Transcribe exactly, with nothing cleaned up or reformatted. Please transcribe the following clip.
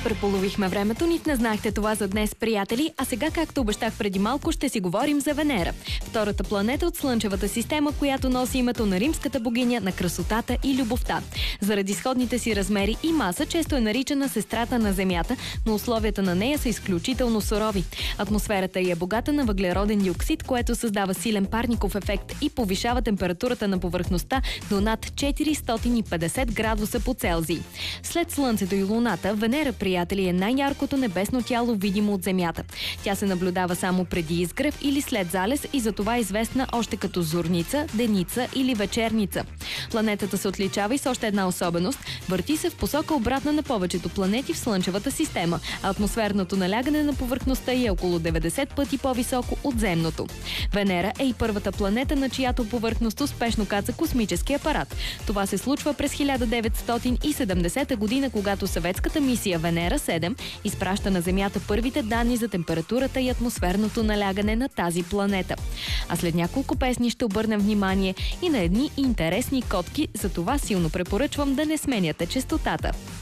Преполовихме времето, нито не знаехте това за днес, приятели, а сега, както обещах преди малко, ще си говорим за Венера. Втората планета от Слънчевата система, която носи името на римската богиня на красотата и любовта. Заради сходните си размери и маса, често е наричана сестрата на Земята, но условията на нея са изключително сурови. Атмосферата й е богата на въглероден диоксид, което създава силен парников ефект и повишава температурата на повърхността до над четиристотин и петдесет градуса по Целзий. След Слънцето и Луната, Венера, приятели, е най-яркото небесно тяло, видимо от Земята. Тя се наблюдава само преди изгрев или след залез и затова е известна още като зорница, деница или вечерница. Планетата се отличава и с още една особеност. Върти се в посока обратна на повечето планети в Слънчевата система, а атмосферното налягане на повърхността е около деветдесет пъти по-високо от земното. Венера е и първата планета, на чиято повърхност успешно каца космически апарат. Това се случва през хиляда деветстотин и седемдесета година, когато съветската мисия Венера седем изпраща на Земята първите данни за температурата и атмосферното налягане на тази планета. А след няколко песни ще обърнем внимание и на едни интересни котки, за това силно препоръчвам да не сменяте честотата.